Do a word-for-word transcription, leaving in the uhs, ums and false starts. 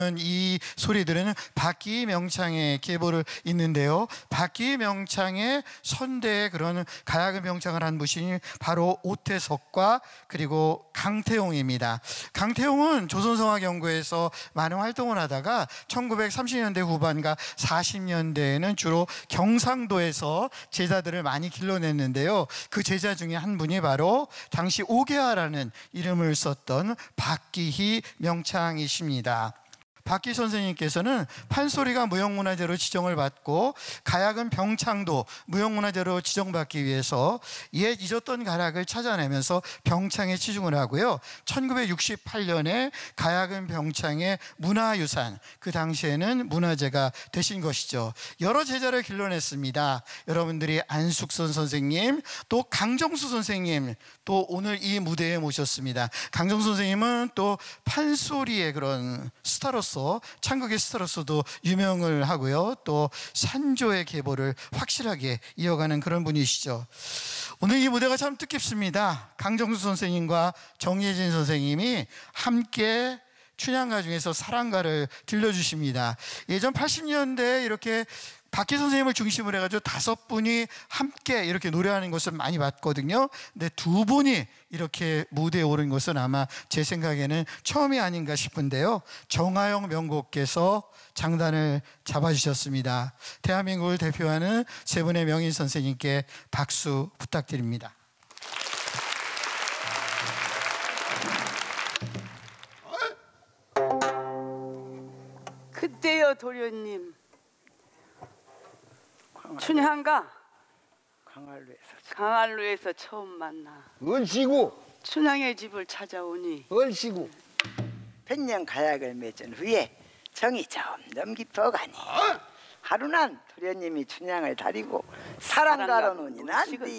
이 소리들은 박기 명창의 계보를 잇는데요. 박기 명창의 선대의 그런 가야금 명창을 한 분이 바로 오태석과 그리고 강태용입니다. 강태용은 조선성악연구에서 많은 활동을 하다가 천구백삼십 년대 후반과 사십 년대에는 주로 경상도에서 제자들을 많이 길러냈는데요. 그 제자 중에 한 분이 바로 당시 오계화라는 이름을 썼던 박기희 명창이십니다. 박기 선생님께서는 판소리가 무형문화재로 지정을 받고 가야금 병창도 무형문화재로 지정받기 위해서 옛 잊었던 가락을 찾아내면서 병창에 치중을 하고요. 천구백육십팔 년에 가야금 병창의 문화유산, 그 당시에는 문화재가 되신 것이죠. 여러 제자를 길러냈습니다. 여러분들이 안숙선 선생님, 또 강정수 선생님, 또 오늘 이 무대에 모셨습니다. 강정수 선생님은 또 판소리의 그런 스타로서 창극의 스타로서도 유명을 하고요. 또 산조의 계보를 확실하게 이어가는 그런 분이시죠. 오늘 이 무대가 참 뜻깊습니다. 강정수 선생님과 정예진 선생님이 함께 춘향가 중에서 사랑가를 들려주십니다. 예전 팔십 년대에 이렇게 박기 선생님을 중심으로 해가지고 다섯 분이 함께 이렇게 노래하는 것을 많이 봤거든요. 근데 두 분이 이렇게 무대에 오른 것은 아마 제 생각에는 처음이 아닌가 싶은데요. 정하영 명곡께서 장단을 잡아주셨습니다. 대한민국을 대표하는 세 분의 명인 선생님께 박수 부탁드립니다. 그때요 도련님, 춘향가 강할루에서 강한루에서 처음 만나 얼씨구 춘향의 집을 찾아오니 얼씨구 백년 가약을 맺은 후에 정이 점점 깊어가니 하루난 도련님이 춘향을 다리고 사랑가로 논이 난뒤